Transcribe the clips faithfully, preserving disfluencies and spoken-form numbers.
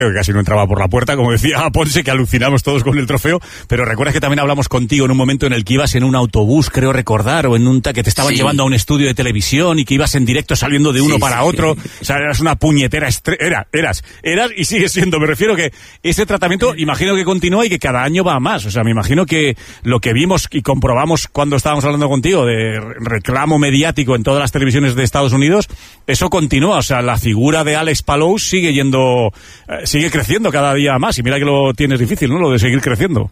que casi no entraba por la puerta, como decía Ponce, que alucinamos todos con el trofeo, pero recuerdas que también hablamos contigo en un momento en el que ibas en un autobús, creo recordar, o en un ta que te estaban sí. llevando a un estudio de televisión y que ibas en directo saliendo de uno sí, para sí, otro, sí. o sea, eras una puñetera estre- era, eras, eras y sigues siendo, me refiero que ese tratamiento, imagino que continúa y que cada año va a más, o sea, me imagino que lo que vimos y comprobamos cuando estábamos hablando contigo de reclamo mediático en todas las televisiones de Estados Unidos, eso continúa, o sea, la figura de Alex Palou sigue yendo... Eh, sigue creciendo cada día más y mira que lo tienes difícil, ¿no? Lo de seguir creciendo.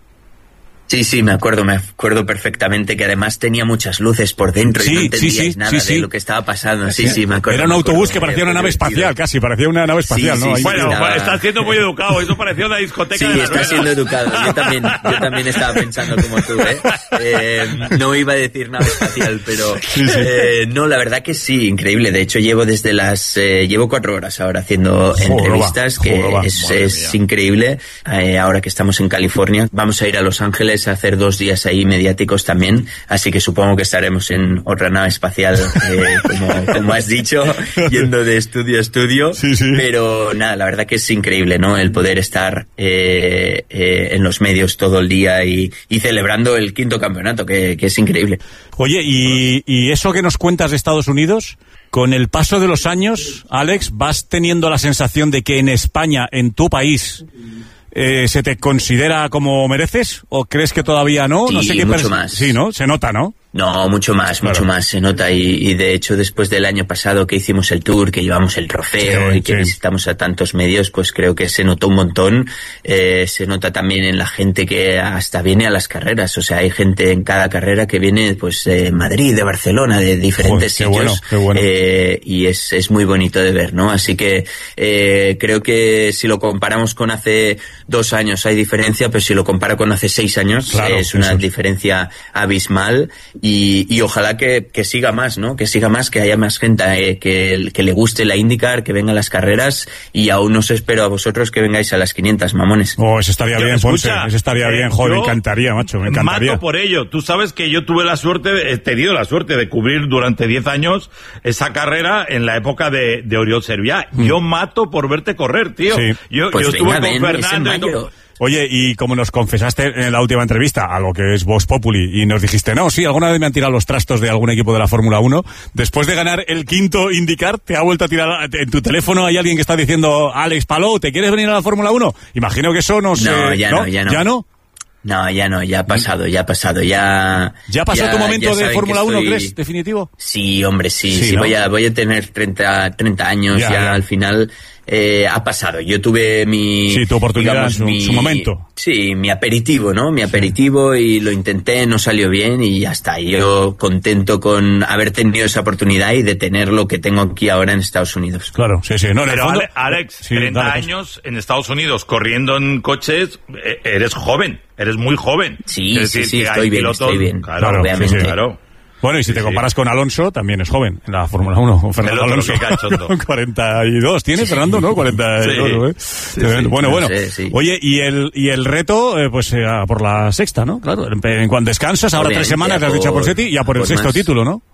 Sí, sí, me acuerdo, me acuerdo perfectamente que además tenía muchas luces por dentro sí, y no entendíais sí, sí, nada sí, de sí. lo que estaba pasando. Sí, sí, me acuerdo. Era un me autobús acuerdo, que parecía una nave espacial, casi, parecía una nave espacial, sí, ¿no? Sí, Ahí bueno, estaba... estás siendo muy educado, eso parecía una discoteca. Sí, de la estás siendo educado. Yo también, yo también estaba pensando como tú, ¿eh? eh no iba a decir nave espacial, pero sí, sí. Eh, no, la verdad que sí, increíble. De hecho, llevo desde las, eh, llevo cuatro horas ahora haciendo joder, entrevistas, va, que joder, va, es, es increíble. Eh, ahora que estamos en California, vamos a ir a Los Ángeles a hacer dos días ahí mediáticos también, así que supongo que estaremos en otra nave espacial, eh, como, como has dicho, yendo de estudio a estudio, sí, sí. pero nada, la verdad que es increíble, ¿no? El poder estar eh, eh, en los medios todo el día y, y celebrando el quinto campeonato, que, que es increíble. Oye, y, y eso que nos cuentas de Estados Unidos, con el paso de los años, Alex, ¿vas teniendo la sensación de que en España, en tu país, Eh, ¿se te considera como mereces? ¿O crees que todavía no? Sí, no sé qué mucho pers- más. Sí, ¿no? Se nota, ¿no? No, mucho más, claro. mucho más, se nota y, y de hecho después del año pasado que hicimos el tour, que llevamos el trofeo sí, y que sí. visitamos a tantos medios, pues creo que se notó un montón, eh, se nota también en la gente que hasta viene a las carreras, o sea, hay gente en cada carrera que viene pues de Madrid, de Barcelona, de diferentes Joder, qué sitios, bueno, qué bueno. Eh, y es, es muy bonito de ver, ¿no? Así que eh, creo que si lo comparamos con hace dos años hay diferencia, pero si lo comparo con hace seis años claro, eh, es una eso es. diferencia abismal y, y ojalá Que, que siga más, ¿no? Que siga más, que haya más gente eh, que, que le guste la IndyCar, que venga a las carreras y aún os espero a vosotros que vengáis a las quinientas, mamones. Oh, eso estaría yo, bien, escucha, Ponce, eso estaría eh, bien, joder, me encantaría, macho, me encantaría. Mato por ello, tú sabes que yo tuve la suerte, he tenido la suerte de cubrir durante diez años esa carrera en la época de, de Oriol Servià. Mm. Yo mato por verte correr, tío. Sí. Yo, pues yo venga, estuve ven, con Fernando y todo. Oye, y como nos confesaste en la última entrevista a lo que es Vox Populi y nos dijiste, no, sí, alguna vez me han tirado los trastos de algún equipo de la Fórmula uno, después de ganar el quinto IndyCar, ¿te ha vuelto a tirar en tu teléfono? ¿Hay alguien que está diciendo, Alex Palou, ¿te quieres venir a la Fórmula uno? Imagino que eso no sé... No, ya no, ya no. ¿Ya no? No, ya no, ya ha pasado, ya ha pasado, ya... ¿Ya pasó ya, tu momento de Fórmula uno, estoy... crees, definitivo? Sí, hombre, sí, sí, sí, ¿no? voy a voy a tener treinta, treinta años ya, ya, ya. Al final... Eh, ha pasado, yo tuve mi... Sí, tu oportunidad, digamos, su, mi, su momento. Sí, mi aperitivo, ¿no? Mi aperitivo sí. Y lo intenté, no salió bien y ya está. Yo contento con haber tenido esa oportunidad y de tener lo que tengo aquí ahora en Estados Unidos. Claro, sí, sí. No, pero fondo... Alex, sí, treinta dale, años en Estados Unidos corriendo en coches, eres joven, eres muy joven. Sí, es sí, decir, sí, que estoy hay bien, pilotos, estoy bien. Claro, claro, obviamente. Sí, sí. Claro. Bueno, y si te sí, comparas sí. con Alonso, también es joven en la Fórmula uno. Fernando Alonso, cuarenta y dos tiene, Fernando, ¿no? cuarenta y dos, ¿eh? Sí, sí, sí. Bueno, bueno. Sí, sí. Oye, y el y el reto, eh, pues eh, por la sexta, ¿no? Claro, en, en cuando descansas, ahora Obviamente, tres semanas, le has por, dicho a Ponsetti, y a por el por sexto más. título, ¿no?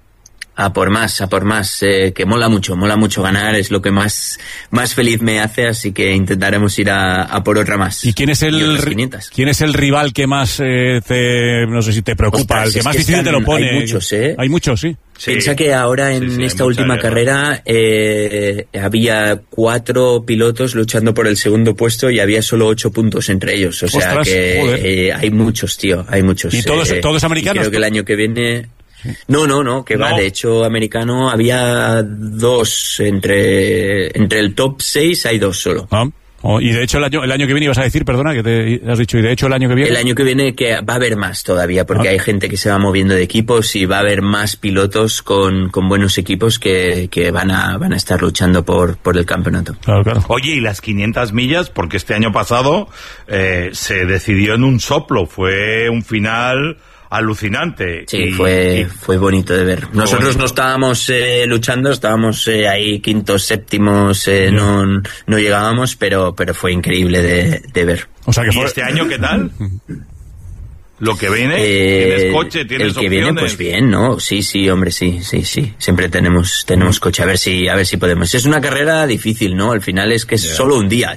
A por más, a por más, eh, que mola mucho, mola mucho ganar, es lo que más más feliz me hace, así que intentaremos ir a, a por otra más. ¿Y quién es el quién es el rival que más eh, te, no sé si te preocupa, Ostras, el que es más que difícil están, te lo pone? Hay muchos, ¿eh? Hay muchos, sí. Sí. Piensa que ahora en sí, sí, esta última guerra. carrera eh, había cuatro pilotos luchando por el segundo puesto y había solo ocho puntos entre ellos, o sea Ostras, que eh, hay muchos, tío, hay muchos. ¿Y todos, eh, todos americanos? Y creo que el año que viene... No, no, no, que no. va, de hecho, americano había dos, entre entre el top seis hay dos solo. Ah. Oh, y de hecho el año el año que viene ibas a decir, perdona, que te has dicho, y de hecho el año que viene... El año que viene que va a haber más todavía, porque ah. hay gente que se va moviendo de equipos y va a haber más pilotos con, con buenos equipos que, que van a van a estar luchando por, por el campeonato. Claro, claro. Oye, y las quinientas millas, porque este año pasado eh, se decidió en un soplo, fue un final... alucinante. Sí, y, fue y... fue bonito de ver. Nosotros bonito. no estábamos eh, luchando, estábamos eh, ahí quintos, séptimos, eh, no. no no llegábamos, pero pero fue increíble de, de ver. O sea que ¿Y fue... este año qué tal? Lo que viene, eh, tienes coche, tienes el que opciones. viene, pues bien, ¿no? Sí, sí, hombre, sí, sí, sí. Siempre tenemos tenemos coche. A ver si a ver si podemos. Es una carrera difícil, ¿no? Al final es que es yeah. solo un día.